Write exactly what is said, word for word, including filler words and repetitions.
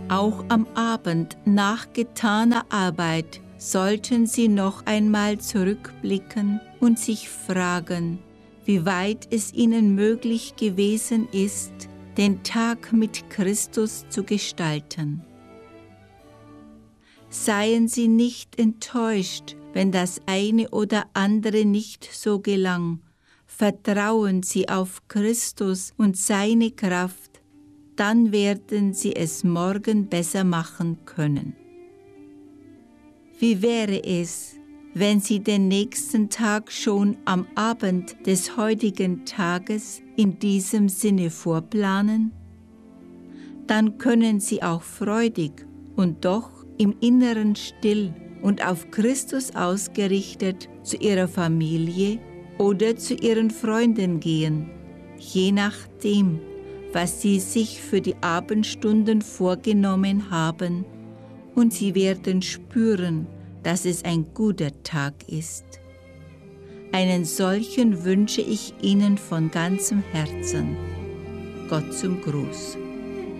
Auch am Abend nach getaner Arbeit sollten Sie noch einmal zurückblicken und sich fragen, wie weit es Ihnen möglich gewesen ist, den Tag mit Christus zu gestalten. Seien Sie nicht enttäuscht, wenn das eine oder andere nicht so gelang. Vertrauen Sie auf Christus und seine Kraft, dann werden Sie es morgen besser machen können. Wie wäre es, wenn Sie den nächsten Tag schon am Abend des heutigen Tages in diesem Sinne vorplanen? Dann können Sie auch freudig und doch im Inneren still und auf Christus ausgerichtet zu Ihrer Familie oder zu Ihren Freunden gehen, je nachdem, was Sie sich für die Abendstunden vorgenommen haben, und Sie werden spüren, dass es ein guter Tag ist. Einen solchen wünsche ich Ihnen von ganzem Herzen. Gott zum Gruß.